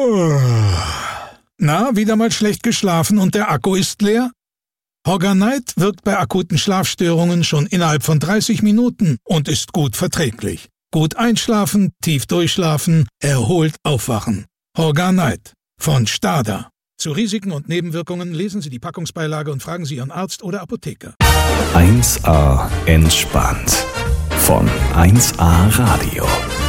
Na, wieder mal schlecht geschlafen und der Akku ist leer? Horganite wirkt bei akuten Schlafstörungen schon innerhalb von 30 Minuten und ist gut verträglich. Gut einschlafen, tief durchschlafen, erholt aufwachen. Horganite von STADA. Zu Risiken und Nebenwirkungen lesen Sie die Packungsbeilage und fragen Sie Ihren Arzt oder Apotheker. 1A entspannt von 1A Radio.